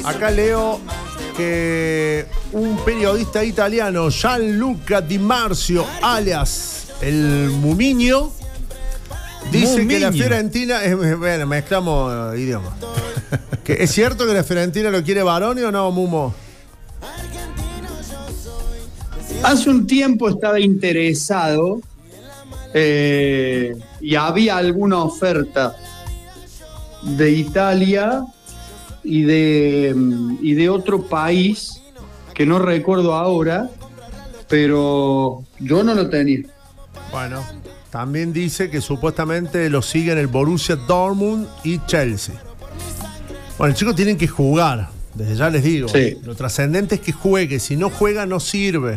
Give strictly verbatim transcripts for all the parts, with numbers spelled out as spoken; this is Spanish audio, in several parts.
Acá leo que un periodista italiano, Gianluca Di Marzio, alias el Mumiño, dice Mumiño. que la Fiorentina es, bueno, mezclamos idiomas. ¿Que ¿Es cierto que la Fiorentina lo quiere Baroni o no, Mumo? Hace un tiempo estaba interesado eh, y había alguna oferta de Italia y de, y de otro país que no recuerdo ahora, pero yo no lo tenía. Bueno, también dice que supuestamente lo siguen el Borussia Dortmund y Chelsea. Bueno, chicos, tienen que jugar, desde ya les digo. Sí. Lo trascendente es que juegue, si no juega no sirve.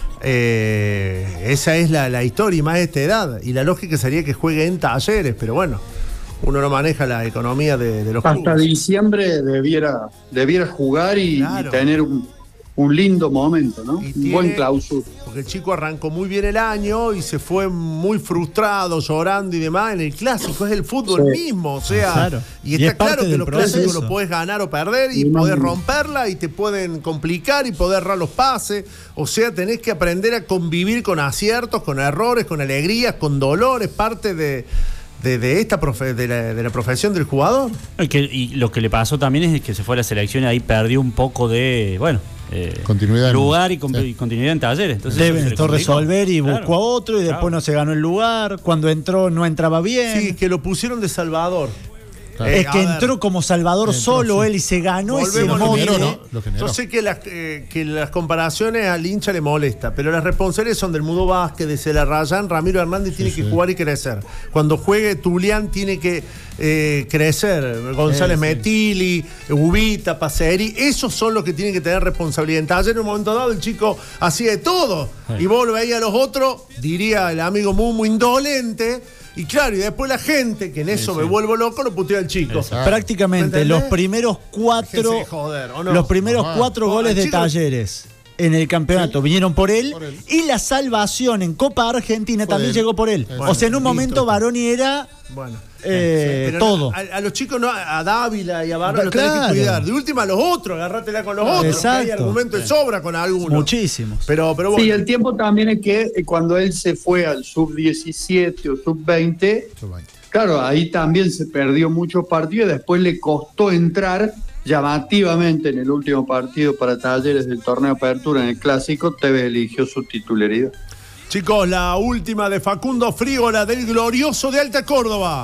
Eh, esa es la, la historia y más de esta edad. Y la lógica sería que juegue en Talleres, pero bueno, uno no maneja la economía de, de los Hasta clubes. diciembre debiera, debiera jugar y, Claro. y tener un, un lindo momento, ¿no? Y Un tiene, buen clausura. Porque el chico arrancó muy bien el año y se fue muy frustrado, llorando y demás. En el clásico es el fútbol Sí. mismo, o sea, Claro. y Y está es parte claro que del los clásicos proceso. los podés ganar o perder y Y no- podés romperla y te pueden complicar y poder errar los pases. O sea, tenés que aprender a convivir con aciertos, con errores, con alegrías, con dolores, parte de, de, de esta profe, de, la, de la profesión del jugador. Y, que, y lo que le pasó también es que se fue a la selección y ahí perdió un poco de, bueno, eh, Continuidad. lugar y, con, Sí. y continuidad en Talleres. Entonces, Deben eso se le esto complicó. resolver y buscó Claro. a otro y después Claro. no se ganó el lugar. Cuando entró no entraba bien. Sí, que lo pusieron de Salvador. Claro. Eh, es que a ver. entró como Salvador Entró, solo sí. él y se ganó ese Volvemos a lo Lo mote. generó, mismo. ¿no? Lo generó. Yo sé que las, eh, que las comparaciones al hincha le molesta, pero las responsabilidades son del Mudo Vázquez, de Celarrayán. Ramiro Hernández tiene Sí, que sí. jugar y crecer. Cuando juegue Tulián tiene que eh, crecer. González Sí, sí. Metili, Ubita, Paseri, esos son los que tienen que tener responsabilidad. En Taller, en un momento dado, el chico hacía de todo. Sí. Y vos lo veías a los otros, diría el amigo Mumo, indolente. Y claro, y después la gente, que en eso me vuelvo loco, lo putea al chico. Exacto. Prácticamente ¿Me los entendés? primeros cuatro, Déjense de joder, ¿o no? los primeros Ajá. cuatro No, goles el de chico- Talleres en el campeonato vinieron por él, Por él. y la salvación en Copa Argentina Fue también él. llegó por él. Bueno, o sea, en un listo. momento Baroni era Bueno. eh, Pero todo. no, a, a los chicos, no, a Dávila y a Barón los Claro. tenés que cuidar. De última, a los otros, agárratela con los otros. Exacto. Que hay argumento de sobra con algunos. Muchísimos. Pero, pero bueno. Sí, el tiempo también es que eh, cuando él se fue al sub diecisiete o sub veinte, claro, ahí también se perdió muchos partidos y después le costó entrar llamativamente en el último partido para Talleres del torneo Apertura en el Clásico. Tevez eligió su titularidad. Chicos, la última de Facundo Frígola del glorioso de Alta Córdoba.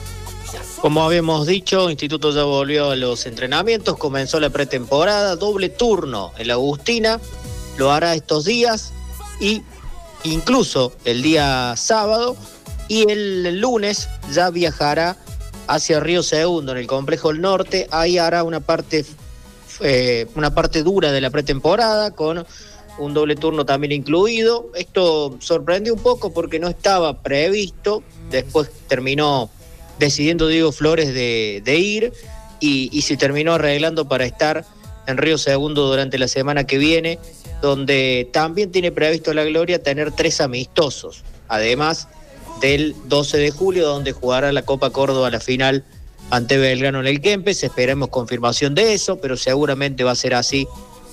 Como habíamos dicho, Instituto ya volvió a los entrenamientos, comenzó la pretemporada, doble turno en la Agustina, lo hará estos días y incluso el día sábado, y el lunes ya viajará hacia Río Segundo en el Complejo del Norte. Ahí hará una parte, eh, una parte dura de la pretemporada con un doble turno también incluido. Esto sorprendió un poco porque no estaba previsto, después terminó decidiendo Diego Flores de, de ir y, y se terminó arreglando para estar en Río Segundo durante la semana que viene, donde también tiene previsto la Gloria tener tres amistosos, además del doce de julio, donde jugará la Copa Córdoba la final ante Belgrano en el Kempes. Esperemos confirmación de eso, pero seguramente va a ser así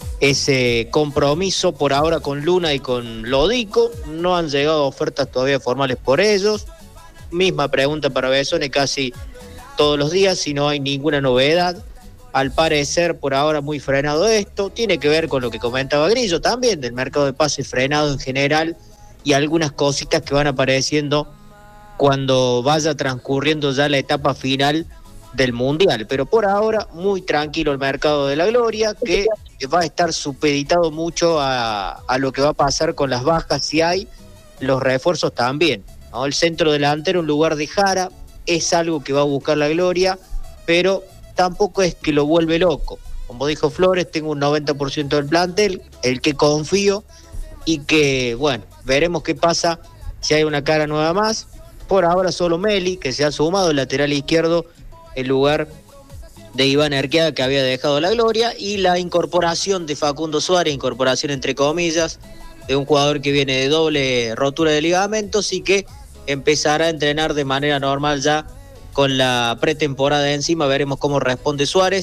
ese compromiso. Por ahora con Luna y con Lodico no han llegado ofertas todavía formales por ellos. Misma pregunta para Besone casi todos los días, si no hay ninguna novedad. Al parecer, por ahora muy frenado esto. Tiene que ver con lo que comentaba Grillo también, del mercado de pases frenado en general y algunas cositas que van apareciendo cuando vaya transcurriendo ya la etapa final del Mundial. Pero por ahora, muy tranquilo el mercado de la Gloria, que va a estar supeditado mucho a, a lo que va a pasar con las bajas, si hay, los refuerzos también, ¿no? El centro delantero en lugar de Jara es algo que va a buscar la Gloria, pero tampoco es que lo vuelve loco. Como dijo Flores, tengo un noventa por ciento del plantel, el que confío, y que, bueno, veremos qué pasa si hay una cara nueva más. Por ahora solo Meli, que se ha sumado, el lateral izquierdo, en lugar de Iván Erqueada, que había dejado la Gloria, y la incorporación de Facundo Suárez, incorporación entre comillas, de un jugador que viene de doble rotura de ligamentos y que empezará a entrenar de manera normal ya con la pretemporada encima. Veremos cómo responde Suárez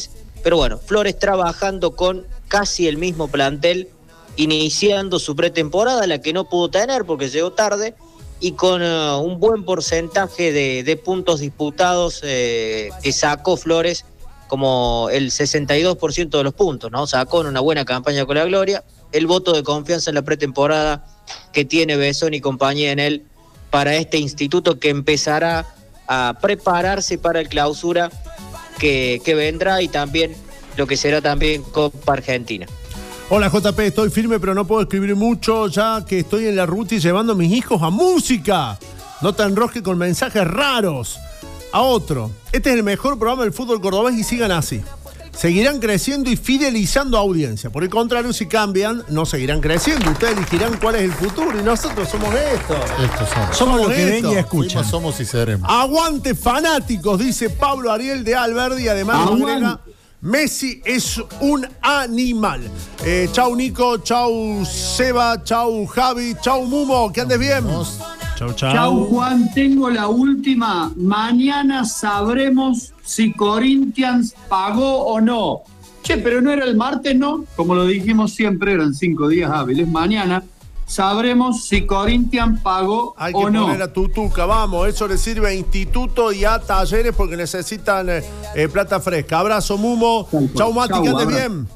Pero bueno, Flores trabajando con casi el mismo plantel, iniciando su pretemporada, la que no pudo tener porque llegó tarde, y con uh, un buen porcentaje de, de puntos disputados eh, que sacó Flores, como el sesenta y dos por ciento de los puntos, ¿no? Sacó en una buena campaña con la Gloria, el voto de confianza en la pretemporada que tiene Besón y compañía en él para este instituto que empezará a prepararse para el clausura que, que vendrá, y también lo que será también Copa Argentina. Hola J P, estoy firme pero no puedo escribir mucho ya que estoy en la ruta y llevando a mis hijos a música. No te enrosques con mensajes raros. A otro, este es el mejor programa del fútbol cordobés y sigan así. Seguirán creciendo y fidelizando audiencia. Por el contrario, si cambian, no seguirán creciendo. Ustedes elegirán cuál es el futuro y nosotros somos esto. Estos somos. Somos los que esto. ven y escuchan. Fuimos, somos y seremos. Aguante fanáticos, dice Pablo Ariel de Alberdi. Además, Aguante. agrega, Messi es un animal. Eh, chau Nico, chau Seba, chau Javi, chau Mumo, que andes bien. Chau, chau. Chau Juan, tengo la última. Mañana sabremos si Corinthians pagó o no. Che, pero no era el martes, ¿no? Como lo dijimos siempre, eran cinco días hábiles. Mañana sabremos si Corinthians pagó Hay que o no. poner a Tutuca, vamos, eso le sirve a Instituto y a Talleres porque necesitan eh, eh, plata fresca. Abrazo, Mumo. Tal cual. Chau, Mati, Chau, que andes abrazo. bien.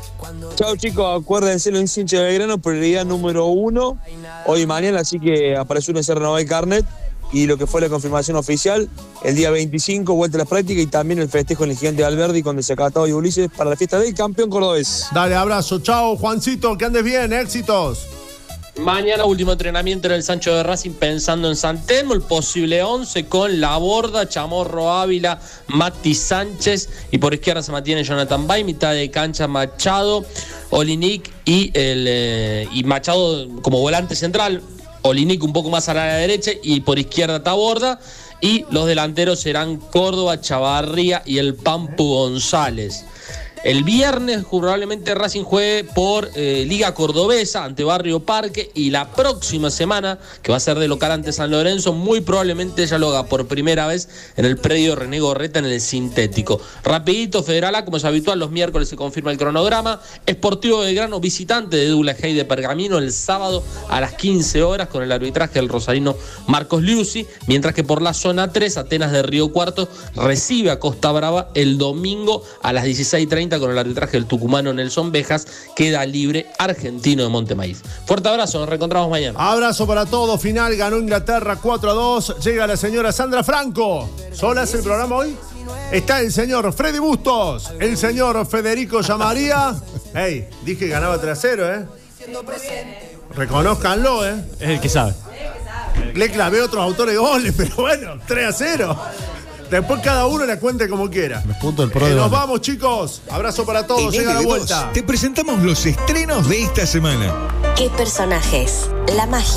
Chao chicos, acuérdense los hinchas de Belgrano, prioridad número uno, hoy y mañana, así que apareció una se renovó el carnet y lo que fue la confirmación oficial, el día veinticinco, vuelta a las prácticas y también el festejo en el Gigante de Alberdi con Desacatado y Ulises para la fiesta del campeón cordobés. Dale, abrazo. Chau, Juancito, que andes bien, éxitos. Mañana último entrenamiento en el Sancho de Racing pensando en San Telmo, el posible once con Laborda, Chamorro Ávila, Mati Sánchez y por izquierda se mantiene Jonathan Bay, mitad de cancha Machado, Olinic y, el, eh, y Machado como volante central, Olinic un poco más a la derecha y por izquierda Taborda, y los delanteros serán Córdoba, Chavarría y el Pampu González. El viernes probablemente Racing juegue por eh, Liga Cordobesa ante Barrio Parque, y la próxima semana, que va a ser de local ante San Lorenzo, muy probablemente ya lo haga por primera vez en el predio René Gorreta en el sintético. Rapidito, Federal A, como es habitual, los miércoles se confirma el cronograma. Sportivo Belgrano visitante de Douglas Hay de Pergamino el sábado a las quince horas con el arbitraje del rosarino Marcos Liuzzi, mientras que por la zona tres, Atenas de Río Cuarto recibe a Costa Brava el domingo a las dieciséis treinta con el arbitraje del tucumano Nelson Bejas. Queda libre Argentino de Montemaíz. Fuerte abrazo, nos reencontramos mañana. Abrazo para todos. Final, ganó Inglaterra cuatro a dos. Llega la señora Sandra Franco. ¿Sola es el programa hoy? Está el señor Freddy Bustos, el señor Federico Llamaría. Hey, dije que ganaba tres a cero, ¿eh? Reconózcanlo, ¿eh? Es el que sabe. Le clavé otros autores de goles, pero bueno, tres a cero. Después cada uno la cuente como quiera. Los puntos del pro Eh, de nos Vale. vamos, chicos. Abrazo para todos. En Llega la L B dos vuelta. te presentamos los estrenos de esta semana. ¿Qué personajes? La magia.